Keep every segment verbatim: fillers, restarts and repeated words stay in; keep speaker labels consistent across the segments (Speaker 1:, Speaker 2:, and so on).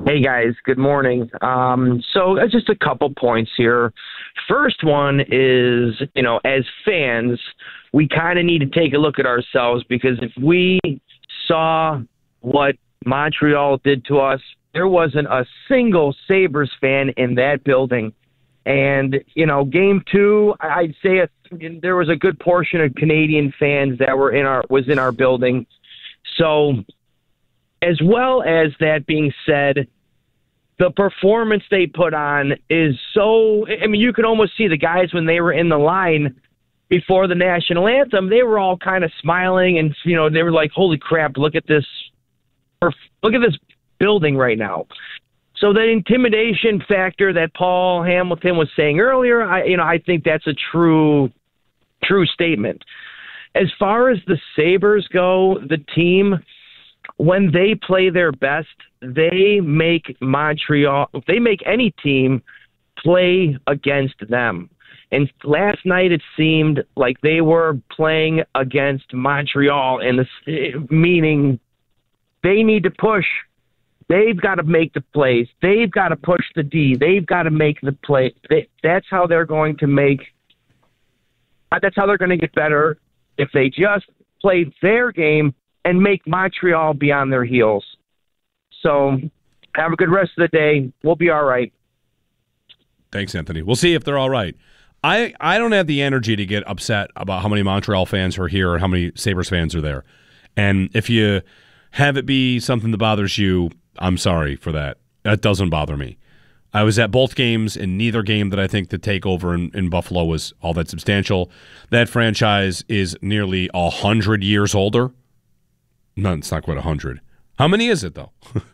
Speaker 1: Hey guys, good morning. Um, so uh, just a couple points here. First one is, you know, as fans, we kind of need to take a look at ourselves, because if we saw what Montreal did to us, there wasn't a single Sabres fan in that building. And, you know, game two, I'd say a, there was a good portion of Canadian fans that were in our was in our building. So, as well as that being said, the performance they put on is so, I mean, you could almost see the guys when they were in the line before the national anthem, they were all kind of smiling and, you know, they were like, holy crap, look at this, look at this building right now. So the intimidation factor that Paul Hamilton was saying earlier, I, you know, I think that's a true, true statement. As far as the Sabres go, the team, when they play their best, they make Montreal, they make any team play against them. And last night it seemed like they were playing against Montreal, and the meaning they need to push. They've got to make the plays. They've got to push the D. They've got to make the play. They, that's how they're going to make. That's how they're going to get better, if they just play their game and make Montreal be on their heels. So have a good rest of the day. We'll be all right.
Speaker 2: Thanks, Anthony. We'll see if they're all right. I, I don't have the energy to get upset about how many Montreal fans are here or how many Sabres fans are there. And if you have it be something that bothers you, I'm sorry for that. That doesn't bother me. I was at both games, and neither game that I think the takeover in, in Buffalo was all that substantial. That franchise is nearly one hundred years older. No, it's not quite one hundred. How many is it, though?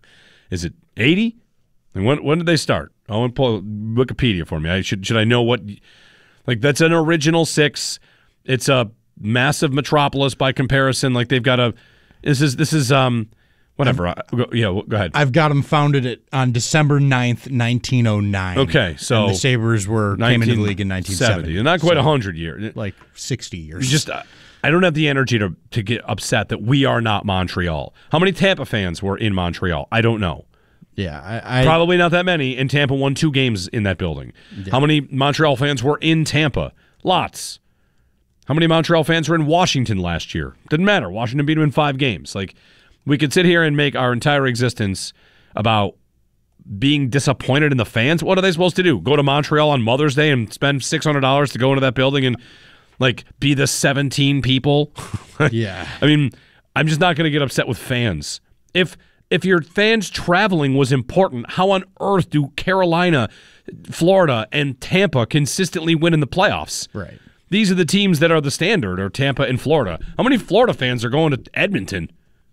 Speaker 2: Is it eighty? And when when did they start? I want to pull Wikipedia for me. I should should I know what? Like, that's an original six. It's a massive metropolis by comparison. Like, they've got a. This is this is um. Whatever. I, yeah, go ahead.
Speaker 3: I've got them founded at, on December ninth, nineteen oh nine.
Speaker 2: Okay, so
Speaker 3: and the Sabres were came into the league in nineteen seventy.
Speaker 2: Not quite
Speaker 3: so
Speaker 2: one hundred years.
Speaker 3: Like sixty years.
Speaker 2: Just, I don't have the energy to, to get upset that we are not Montreal. How many Tampa fans were in Montreal? I don't know.
Speaker 3: Yeah, I, I
Speaker 2: Probably not that many, and Tampa won two games in that building. Yeah. How many Montreal fans were in Tampa? Lots. How many Montreal fans were in Washington last year? Didn't matter. Washington beat them in five games. Like, we could sit here and make our entire existence about being disappointed in the fans. What are they supposed to do? Go to Montreal on Mother's Day and spend six hundred dollars to go into that building and, like, be the seventeen people?
Speaker 3: Yeah.
Speaker 2: I mean, I'm just not going to get upset with fans. If if your fans traveling was important, how on earth do Carolina, Florida, and Tampa consistently win in the playoffs?
Speaker 3: Right.
Speaker 2: These are the teams that are the standard, or Tampa and Florida. How many Florida fans are going to Edmonton?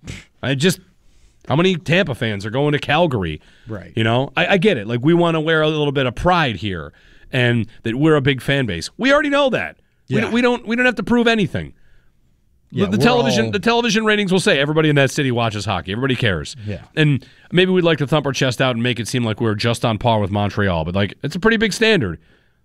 Speaker 2: I just, how many Tampa fans are going to Calgary?
Speaker 3: Right.
Speaker 2: You know, I, I get it. Like, we want to wear a little bit of pride here, and that we're a big fan base. We already know that. Yeah. We, don't, we don't. We don't have to prove anything.
Speaker 3: Yeah,
Speaker 2: the, the television,
Speaker 3: all...
Speaker 2: the television ratings will say everybody in that city watches hockey. Everybody cares.
Speaker 3: Yeah.
Speaker 2: And maybe we'd like to thump our chest out and make it seem like we're just on par with Montreal, but like, it's a pretty big standard.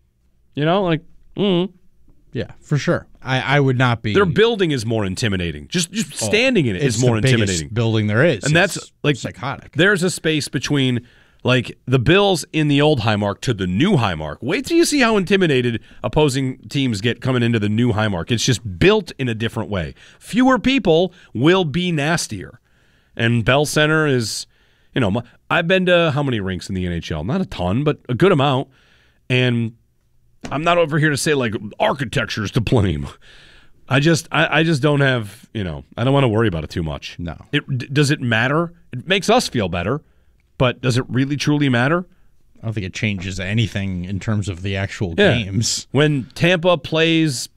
Speaker 2: You know, like, mm.
Speaker 3: Yeah, for sure. I, I would not be.
Speaker 2: Their building is more intimidating. Just just standing
Speaker 3: oh,
Speaker 2: in it is more
Speaker 3: the
Speaker 2: intimidating.
Speaker 3: Building there is,
Speaker 2: and
Speaker 3: it's
Speaker 2: that's like
Speaker 3: psychotic.
Speaker 2: There's a space between like the Bills in the old Highmark to the new Highmark. Wait till you see how intimidated opposing teams get coming into the new Highmark. It's just built in a different way. Fewer people will be nastier, and Bell Center is, you know, I've been to how many rinks in the N H L? Not a ton, but a good amount, and I'm not over here to say, like, architecture's to blame. I just I, I just don't have, you know, I don't want to worry about it too much.
Speaker 3: No.
Speaker 2: It, does it matter? It makes us feel better, but does it really, truly matter?
Speaker 3: I don't think it changes anything in terms of the actual
Speaker 2: yeah.
Speaker 3: games.
Speaker 2: When Tampa plays,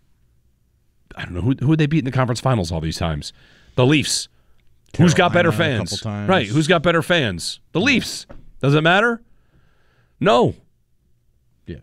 Speaker 2: I don't know, who who would they beat in the conference finals all these times? The Leafs.
Speaker 3: Carolina,
Speaker 2: who's got better fans?
Speaker 3: A couple times.
Speaker 2: Right, who's got better fans? The Leafs. Does it matter? No.
Speaker 3: Yeah.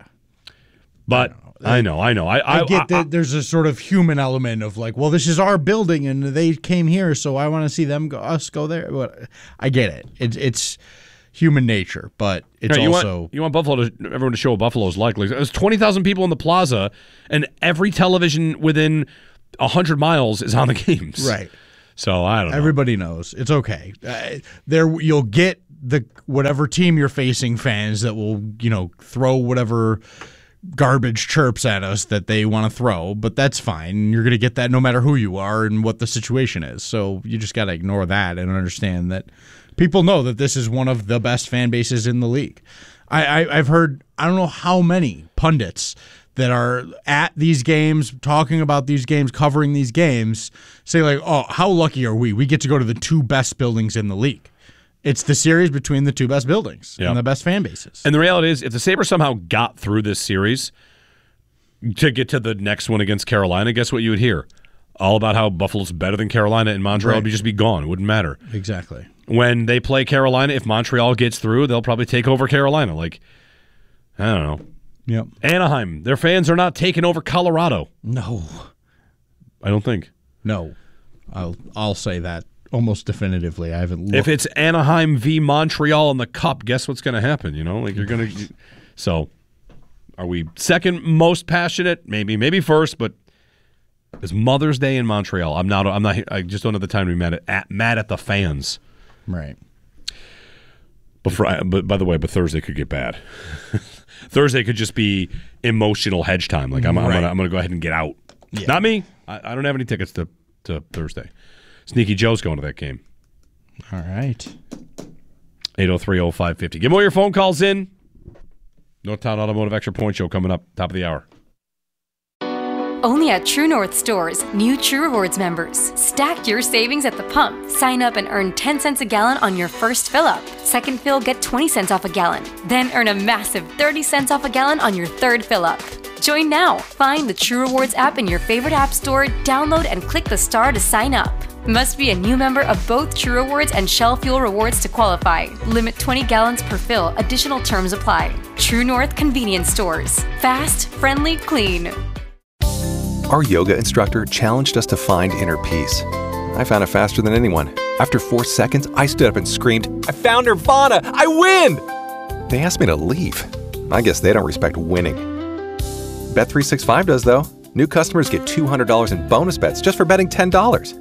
Speaker 2: But I know, I know. I, I,
Speaker 3: I get
Speaker 2: I,
Speaker 3: that I, there's a sort of human element of like, well, this is our building and they came here, so I want to see them go, us go there. But I get it. It's it's human nature, but it's
Speaker 2: right, you
Speaker 3: also
Speaker 2: want, you want Buffalo to everyone to show what Buffalo's like. Like, there's twenty thousand people in the plaza, and every television within a hundred miles is on the games.
Speaker 3: Right.
Speaker 2: So I don't know.
Speaker 3: Everybody knows it's okay. Uh, there, you'll get the whatever team you're facing fans that will, you know, throw whatever garbage chirps at us that they want to throw, but that's fine. You're going to get that no matter who you are and what the situation is. So you just got to ignore that and understand that people know that this is one of the best fan bases in the league. I, I, I've heard, I don't know how many pundits that are at these games, talking about these games, covering these games, say like, oh, how lucky are we? We get to go to the two best buildings in the league. It's the series between the two best buildings yep. and the best fan bases.
Speaker 2: And the reality is, if the Sabres somehow got through this series to get to the next one against Carolina, guess what you would hear? All about how Buffalo's better than Carolina, and Montreal right. would just be gone. It wouldn't matter.
Speaker 3: Exactly.
Speaker 2: When they play Carolina, if Montreal gets through, they'll probably take over Carolina. Like, I don't know.
Speaker 3: Yep.
Speaker 2: Anaheim, their fans are not taking over Colorado.
Speaker 3: No.
Speaker 2: I don't think.
Speaker 3: No. I'll I'll say that almost definitively. I haven't looked.
Speaker 2: If it's Anaheim v Montreal in the Cup, guess what's going to happen? You know, like you're going to. So, are we second most passionate? Maybe, maybe first, but it's Mother's Day in Montreal. I'm not. I'm not. I just don't have the time to be mad at mad at the fans.
Speaker 3: Right.
Speaker 2: But, for, but by the way, but Thursday could get bad. Thursday could just be emotional hedge time. Like I'm, right. I'm gonna, I'm gonna go ahead and get out. Yeah. Not me. I, I don't have any tickets to, to Thursday. Sneaky Joe's going to that game.
Speaker 3: All right.
Speaker 2: eight oh three oh five fifty. Get more of your phone calls in. Northtown Automotive Extra Point Show coming up top of the hour.
Speaker 4: Only at True North stores, new True Rewards members. Stack your savings at the pump. Sign up and earn ten cents a gallon on your first fill up. Second fill, get twenty cents off a gallon. Then earn a massive thirty cents off a gallon on your third fill up. Join now. Find the True Rewards app in your favorite app store, download and click the star to sign up. Must be a new member of both True Rewards and Shell Fuel Rewards to qualify. Limit twenty gallons per fill. Additional terms apply. True North Convenience Stores. Fast, friendly, clean.
Speaker 5: Our yoga instructor challenged us to find inner peace. I found it faster than anyone. After four seconds, I stood up and screamed, "I found Nirvana! I win!" They asked me to leave. I guess they don't respect winning. Bet three sixty-five does, though. New customers get two hundred dollars in bonus bets just for betting ten dollars.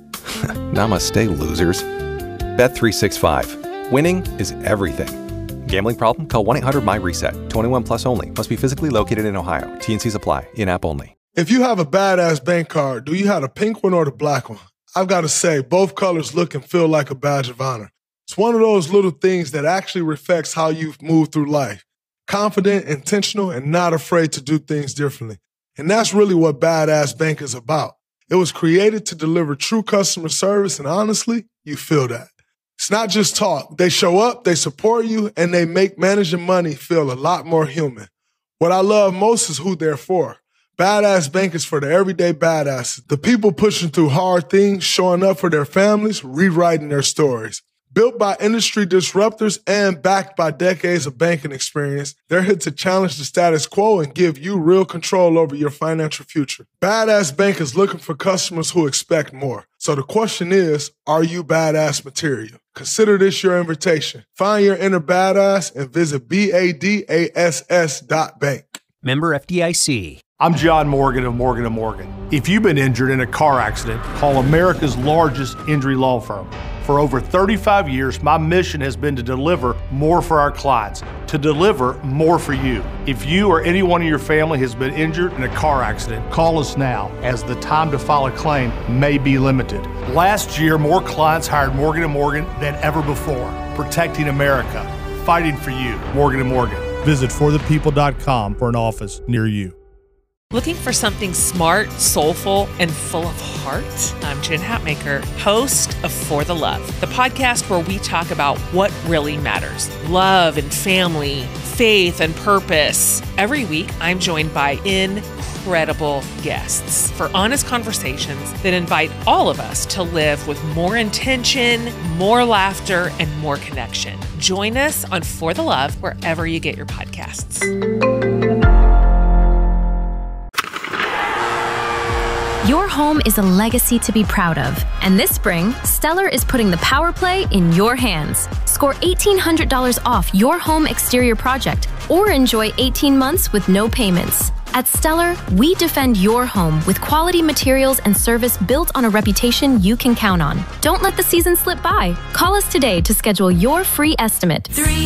Speaker 5: Namaste, losers. Bet three sixty-five. Winning is everything. Gambling problem? Call one eight hundred my reset. twenty-one plus only. Must be physically located in Ohio. T N Cs apply. In-app only.
Speaker 6: If you have a badass bank card, do you have the pink one or the black one? I've got to say, both colors look and feel like a badge of honor. It's one of those little things that actually reflects how you've moved through life. Confident, intentional, and not afraid to do things differently. And that's really what Badass Bank is about. It was created to deliver true customer service, and honestly, you feel that. It's not just talk. They show up, they support you, and they make managing money feel a lot more human. What I love most is who they're for. Badass Bank is for the everyday badasses, the people pushing through hard things, showing up for their families, rewriting their stories. Built by industry disruptors and backed by decades of banking experience, they're here to challenge the status quo and give you real control over your financial future. Badass Bank is looking for customers who expect more. So the question is, are you badass material? Consider this your invitation. Find your inner badass and visit B A D A S S dot bank.
Speaker 7: Member F D I C.
Speaker 8: I'm John Morgan of Morgan and Morgan. If you've been injured in a car accident, call America's largest injury law firm. For over thirty-five years, my mission has been to deliver more for our clients, to deliver more for you. If you or anyone in your family has been injured in a car accident, call us now, as the time to file a claim may be limited. Last year, more clients hired Morgan and Morgan than ever before, protecting America, fighting for you. Morgan and Morgan. Visit for the people dot com for an office near you.
Speaker 9: Looking for something smart, soulful, and full of heart? I'm Jen Hatmaker, host of For the Love, the podcast where we talk about what really matters. Love and family, faith and purpose. Every week, I'm joined by incredible guests for honest conversations that invite all of us to live with more intention, more laughter, and more connection. Join us on For the Love wherever you get your podcasts.
Speaker 10: Your home is a legacy to be proud of. And this spring, Stellar is putting the power play in your hands. Score eighteen hundred dollars off your home exterior project or enjoy eighteen months with no payments. At Stellar, we defend your home with quality materials and service built on a reputation you can count on. Don't let the season slip by. Call us today to schedule your free estimate. Three